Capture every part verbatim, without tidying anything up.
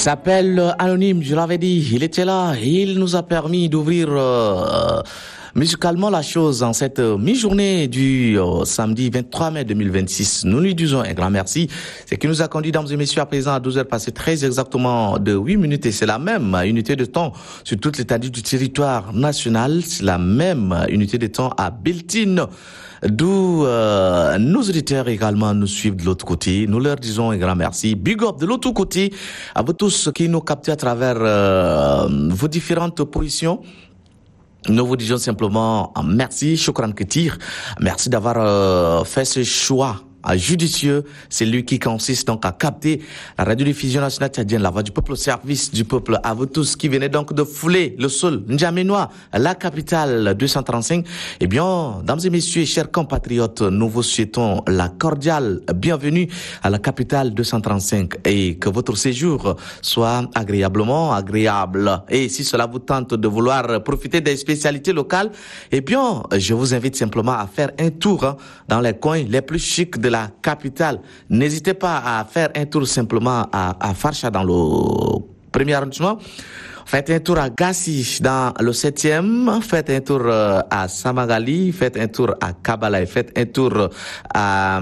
Il s'appelle Anonyme, je l'avais dit, il était là et il nous a permis d'ouvrir euh, musicalement la chose en cette mi-journée du euh, samedi vingt-trois mai deux mille vingt-six. Nous lui disons un grand merci. C'est qui nous a conduit, dames et messieurs, à présent à douze heures passées très exactement de huit minutes et c'est la même unité de temps sur toute l'étendue du territoire national. C'est la même unité de temps à Biltine. D'où euh, nos auditeurs également nous suivent de l'autre côté. Nous leur disons un grand merci. Big up de l'autre côté à vous tous qui nous captez à travers euh, vos différentes positions. Nous vous disons simplement merci, Shukran Ketir. Merci d'avoir euh, fait ce choix judicieux. C'est lui qui consiste donc à capter la radiodiffusion nationale tchadienne, la voix du peuple au service du peuple. À vous tous qui venez donc de fouler le sol N'Djamena, la capitale deux cent trente-cinq. Eh bien, dames et messieurs, chers compatriotes, nous vous souhaitons la cordiale bienvenue à la capitale deux cent trente-cinq et que votre séjour soit agréablement agréable. Et si cela vous tente de vouloir profiter des spécialités locales, eh bien, je vous invite simplement à faire un tour hein, dans les coins les plus chics de la capitale. N'hésitez pas à faire un tour simplement à, à Farcha dans le premier arrondissement. Faites un tour à Gassi dans le septième. Faites un tour à Samagali. Faites un tour à Kabala. Faites un tour à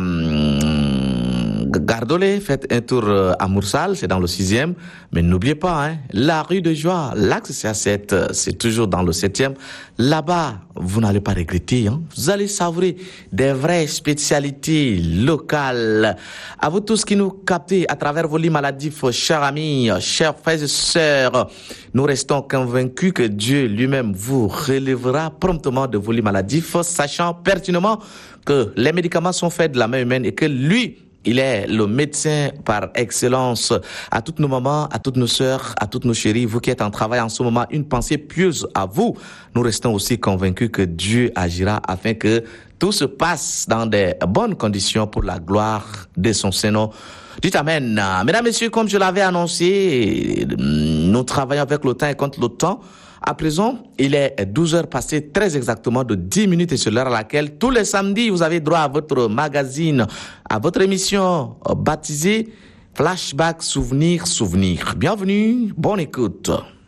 hum, Gardolé. Faites un tour à Moursal. C'est dans le sixième. Mais n'oubliez pas, hein, la rue de Joie, l'axe C A sept, c'est toujours dans le septième. Là-bas, vous n'allez pas regretter. Hein. Vous allez savourer des vraies spécialités locales. À vous tous qui nous captez à travers vos lits maladifs, chers amis, chers frères et sœurs, nous restons convaincus que Dieu lui-même vous relèvera promptement de vos lits maladifs, sachant pertinemment que les médicaments sont faits de la main humaine et que lui, il est le médecin par excellence. À toutes nos mamans, à toutes nos sœurs, à toutes nos chéries, vous qui êtes en travail en ce moment, une pensée pieuse à vous. Nous restons aussi convaincus que Dieu agira afin que tout se passe dans des bonnes conditions pour la gloire de son Seigneur. Dites Amen. Mesdames, Messieurs, comme je l'avais annoncé, nous travaillons avec le temps et contre le temps. À présent, il est douze heures passées très exactement de dix minutes et c'est l'heure à laquelle tous les samedis, vous avez droit à votre magazine, à votre émission baptisée Flashback Souvenir Souvenir. Bienvenue, bonne écoute.